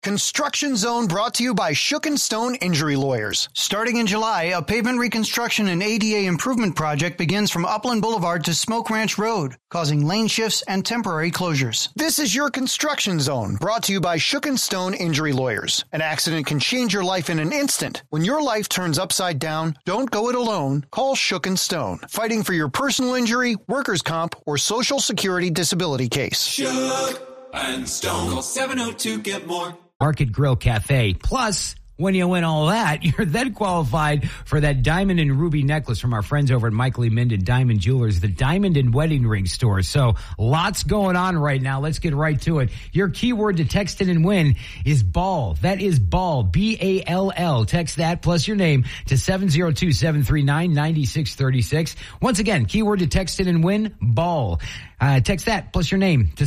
Construction Zone brought to you by Shook and Stone Injury Lawyers. Starting in July, a pavement reconstruction and ADA improvement project begins from Upland Boulevard to Smoke Ranch Road, causing lane shifts and temporary closures. This is your Construction Zone, brought to you by Shook and Stone Injury Lawyers. An accident can change your life in an instant. When your life turns upside down, don't go it alone. Call Shook and Stone, fighting for your personal injury, workers' comp, or Social Security disability case. Shook and Stone. Call 702-GET-MORE. Market Grill Cafe. Plus, when you win all that, you're then qualified for that diamond and ruby necklace from our friends over at Michael E. Minden Diamond Jewelers, the diamond and wedding ring store. So lots going on right now. Let's get right to it. Your keyword to text in and win is ball. That is ball, B-A-L-L. Text that plus your name to 702-739-9636. Once again, keyword to text in and win, ball. Text that plus your name to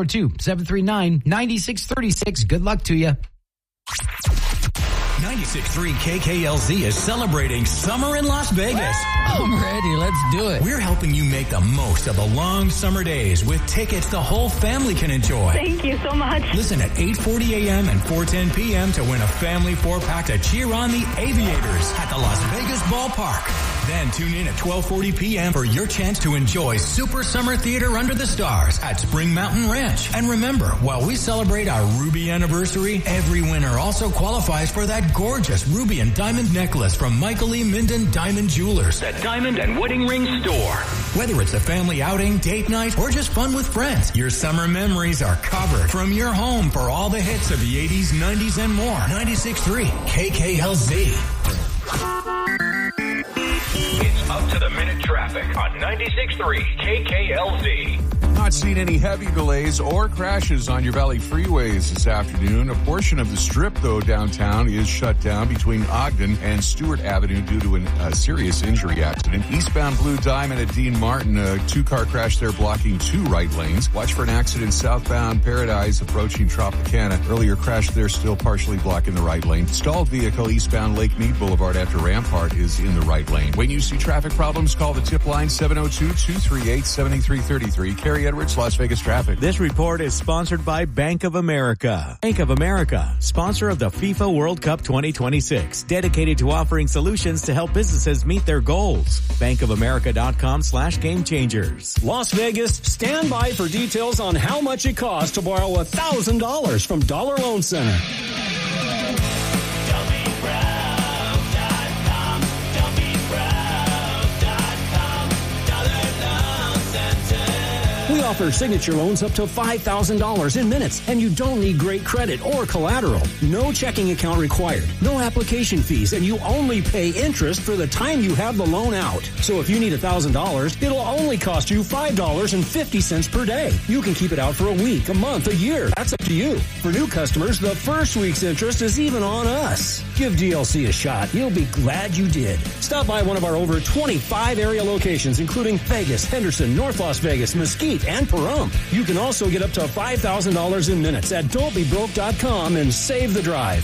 702-739-9636. Good luck to you. 96.3 KKLZ is celebrating summer in Las Vegas. I'm ready. Let's do it. We're helping you make the most of the long summer days with tickets the whole family can enjoy. Thank you so much. Listen at 8:40 a.m. and 4:10 p.m. to win a family 4-pack to cheer on the Aviators at the Las Vegas Ballpark. Then tune in at 12:40 p.m. for your chance to enjoy Super Summer Theater Under the Stars at Spring Mountain Ranch. And remember, while we celebrate our Ruby anniversary, every winner also qualifies for that gorgeous ruby and diamond necklace from Michael E. Minden Diamond Jewelers, the diamond and wedding ring store. Whether it's a family outing, date night, or just fun with friends, your summer memories are covered from your home for all the hits of the 80s, 90s, and more. 96.3 KKLZ. It's up to the minute traffic on 96.3 KKLZ. Not seeing any heavy delays or crashes on your Valley freeways this afternoon. A portion of the Strip, though, downtown is shut down between Ogden and Stewart Avenue due to a serious injury accident. Eastbound Blue Diamond at Dean Martin, a 2-car crash there blocking 2 right lanes. Watch for an accident southbound Paradise approaching Tropicana. Earlier crash there still partially blocking the right lane. Stalled vehicle eastbound Lake Mead Boulevard after Rampart is in the right lane. When you see traffic problems, call the tip line 702-238-7333. Carrie Edwards, Las Vegas traffic. This report is sponsored by Bank of America. Bank of America, sponsor of the FIFA World Cup 2026, dedicated to offering solutions to help businesses meet their goals. bankofamerica.com/gamechangers. Las Vegas, stand by for details on how much it costs to borrow $1,000 from Dollar Loan Center. We offer signature loans up to $5,000 in minutes, and you don't need great credit or collateral. No checking account required, no application fees, and you only pay interest for the time you have the loan out. So if you need $1,000, it'll only cost you $5.50 per day. You can keep it out for a week, a month, a year. That's up to you. For new customers, the first week's interest is even on us. Give DLC a shot. You'll be glad you did. Stop by one of our over 25 area locations, including Vegas, Henderson, North Las Vegas, Mesquite, and Pahrump. You can also get up to $5,000 in minutes at don'tbebroke.com and save the drive.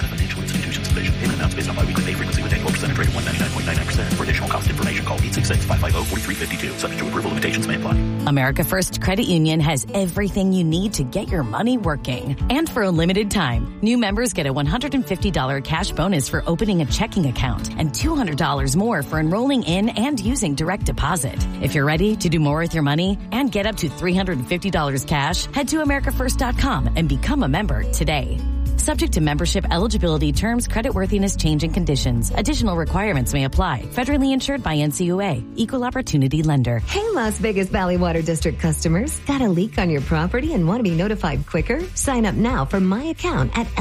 Payment amounts based on biweekly pay frequency with annual percentage rate of 199.99%. For additional cost information, call 866-550-4352. Subject to approval, limitations may apply. America First Credit Union has everything you need to get your money working. And for a limited time, new members get a $150 cash bonus for opening a checking account and $200 more for enrolling in and using direct deposit. If you're ready to do more with your money and get up to $350 cash, head to americafirst.com and become a member today. Subject to membership eligibility, terms, creditworthiness, change, and conditions. Additional requirements may apply. Federally insured by NCUA. Equal Opportunity Lender. Hey, Las Vegas Valley Water District customers. Got a leak on your property and want to be notified quicker? Sign up now for My Account at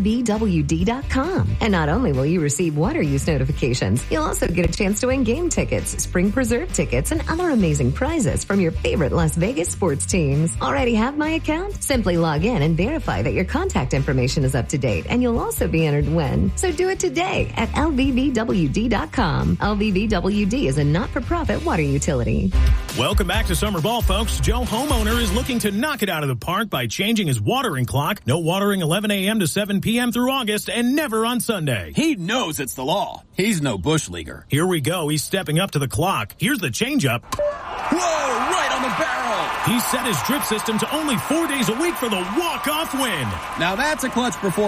lvvwd.com. And not only will you receive water use notifications, you'll also get a chance to win game tickets, spring preserve tickets, and other amazing prizes from your favorite Las Vegas sports teams. Already have My Account? Simply log in and verify that your contact information is up to date, and you'll also be entered to win. So do it today at lvvwd.com. LVVWD is a not-for-profit water utility. Welcome back to Summer Ball, folks. Joe Homeowner is looking to knock it out of the park by changing his watering clock. No watering 11 a.m. to 7 p.m. through August and never on Sunday. He knows it's the law. He's no bush leaguer. Here we go. He's stepping up to the clock. Here's the changeup. Whoa, right on the barrel. He set his drip system to only 4 days a week for the walk-off win. Now that's a clutch performance.